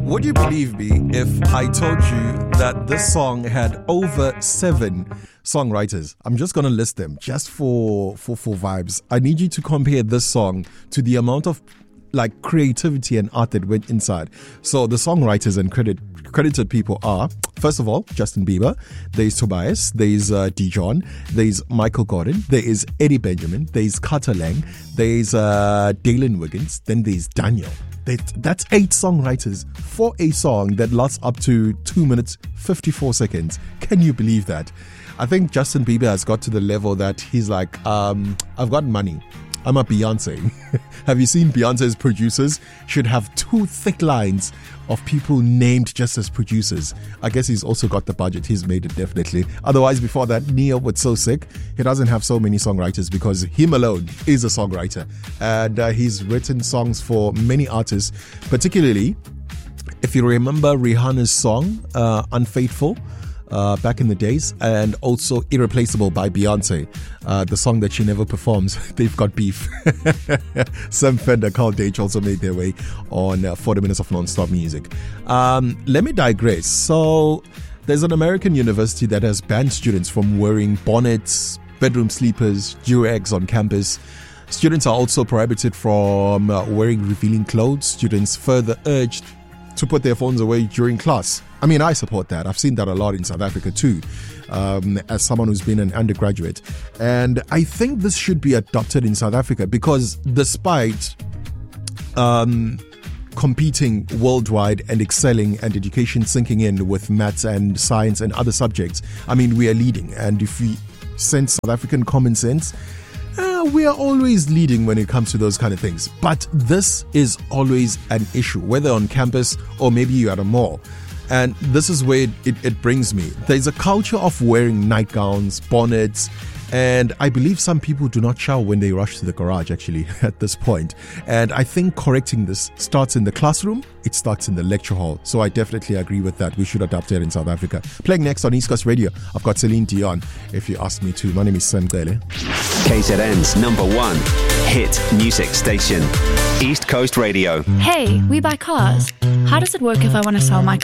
Would you believe me if I told you that this song had over 7 songwriters? I'm just going to list them just for vibes. I need you to compare this song to the amount of creativity and art that went inside. So the songwriters and credited people are, first of all, Justin Bieber, there is Tobias, there is Dijon, there is Michael Gordon, there is Eddie Benjamin, there is Carter Lang, there is Dalen Wiggins, then there is Daniel. That's 8 songwriters for a song that lasts up to 2 minutes 54 seconds. Can you believe that? I think Justin Bieber has got to the level that he's like, I've got money. I'm a Beyonce. Have you seen Beyonce's producers? Should have 2 thick lines of people named just as producers. I guess he's also got the budget. He's made it definitely. Otherwise, before that, Neo was so sick. He doesn't have so many songwriters because him alone is a songwriter. And he's written songs for many artists, particularly if you remember Rihanna's song, Unfaithful, back in the days, and also Irreplaceable by Beyonce, the song that she never performs. They've got beef. Sam Fender, Carl Dage also made their way on 40 minutes of non-stop music. Let me digress. So there's an American university that has banned students from wearing bonnets, bedroom sleepers, durags on campus. Students are also prohibited from wearing revealing clothes. Students further urged to put their phones away during class. I mean, I support that. I've seen that a lot in South Africa too, as someone who's been an undergraduate. And I think this should be adopted in South Africa because despite competing worldwide and excelling and education sinking in with maths and science and other subjects, I mean, we are leading. And if we sense South African common sense, we are always leading when it comes to those kind of things. But this is always an issue, whether on campus or maybe you're at a mall. And this is where it brings me. There's a culture of wearing nightgowns, bonnets, and I believe some people do not shower when they rush to the garage, actually, at this point. And I think correcting this starts in the classroom, it starts in the lecture hall. So I definitely agree with that. We should adopt it in South Africa. Playing next on East Coast Radio, I've got Celine Dion, if you ask me to. My name is Sam Gele. KZN's #1 hit music station, East Coast Radio. Hey, we buy cars. How does it work if I want to sell my car?